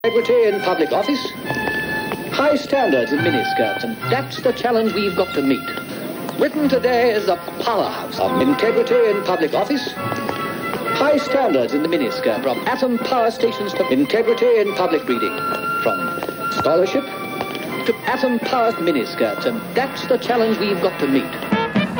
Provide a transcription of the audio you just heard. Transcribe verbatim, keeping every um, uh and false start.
Integrity in public office, high standards in miniskirts, and that's the challenge we've got to meet. Britain today is a powerhouse of integrity in public office, high standards in the miniskirt, from atom power stations to integrity in public reading, from scholarship to atom power miniskirts, and that's the challenge we've got to meet.